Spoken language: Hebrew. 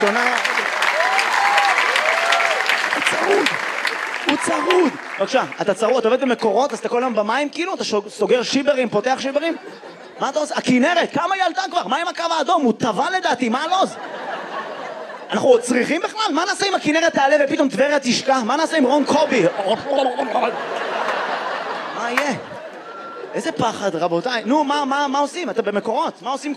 הוא צרוד. בבקשה, אתה צרוד, אתה עובד במקורות, אז אתה כל היום במים כאילו? אתה סוגר שיברים, פותח שיברים? מה אתה עושה? הכינרת, כמה היא עלתה כבר? מה עם הקו האדום? הוא טבע לדעתי, מה הלוז? אנחנו עוד צריכים בכלל? מה נעשה אם הכינרת תעלה ופתאום טבריה תשקע? מה נעשה עם רון קובי? מה יהיה? איזה פחד, רבותיי. נו, מה עושים? אתה במקורות. מה עושים